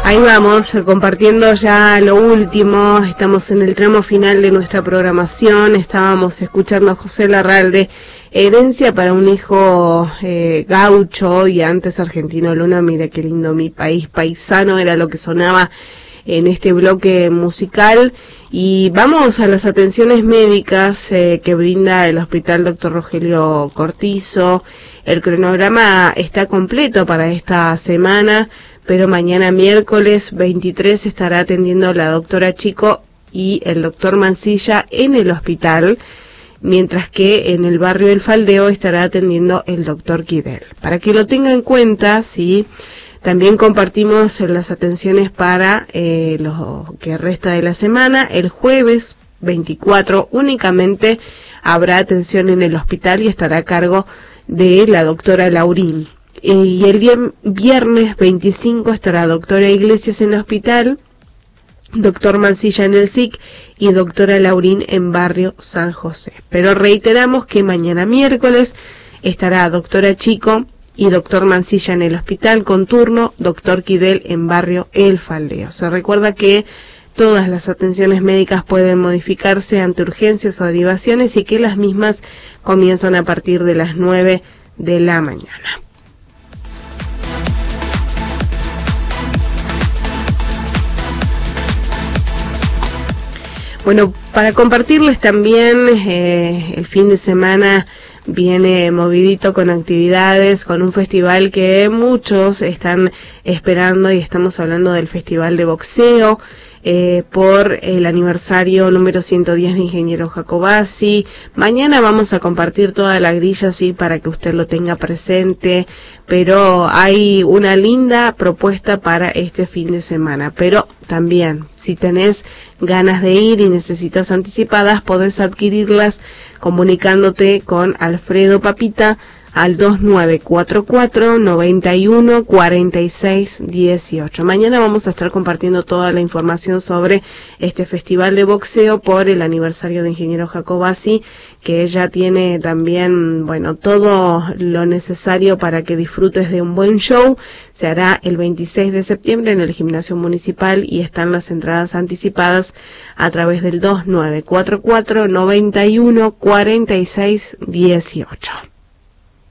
Ahí vamos, compartiendo ya lo último. Estamos en el tramo final de nuestra programación. Estábamos escuchando a José Larralde, Herencia para un hijo gaucho y antes argentino Luna. Mira qué lindo mi país, paisano, era lo que sonaba en este bloque musical. Y vamos a las atenciones médicas que brinda el Hospital Dr. Rogelio Cortizo. El cronograma está completo para esta semana, pero mañana miércoles 23 estará atendiendo la doctora Chico y el doctor Mancilla en el hospital, mientras que en el barrio del Faldeo estará atendiendo el doctor Guidel. Para que lo tenga en cuenta, sí. También compartimos las atenciones para lo que resta de la semana. El jueves 24 únicamente habrá atención en el hospital y estará a cargo de la doctora Laurín. Y el viernes 25 estará doctora Iglesias en el hospital, doctor Mancilla en el SIC y doctora Laurín en barrio San José. Pero reiteramos que mañana miércoles estará doctora Chico y doctor Mancilla en el hospital con turno, doctor Quidel en barrio El Faldeo. Se recuerda que todas las atenciones médicas pueden modificarse ante urgencias o derivaciones y que las mismas comienzan a partir de las 9 de la mañana. Bueno, para compartirles también el fin de semana viene movidito con actividades, con un festival que muchos están esperando, y estamos hablando del Festival de Boxeo por el aniversario número 110 de Ingeniero Jacobacci. Mañana vamos a compartir toda la grilla, sí, para que usted lo tenga presente, pero hay una linda propuesta para este fin de semana. Pero también, si tenés ganas de ir y necesitas anticipadas, podés adquirirlas comunicándote con Alfredo Papita al 2944 91 46 18. Mañana vamos a estar compartiendo toda la información sobre este festival de boxeo por el aniversario de Ingeniero Jacobacci, que ya tiene también, bueno, todo lo necesario para que disfrutes de un buen show. Se hará el 26 de septiembre en el Gimnasio Municipal y están las entradas anticipadas a través del 2944 91 46 18.